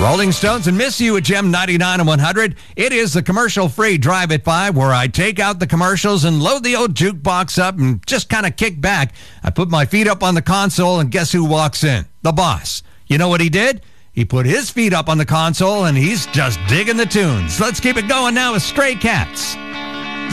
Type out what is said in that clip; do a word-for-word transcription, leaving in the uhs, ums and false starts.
Rolling Stones and Miss You at Gem ninety-nine and one hundred. It is the commercial-free Drive at five where I take out the commercials and load the old jukebox up and just kind of kick back. I put my feet up on the console and guess who walks in? The boss. You know what he did? He put his feet up on the console and he's just digging the tunes. Let's keep it going now with Stray Cats.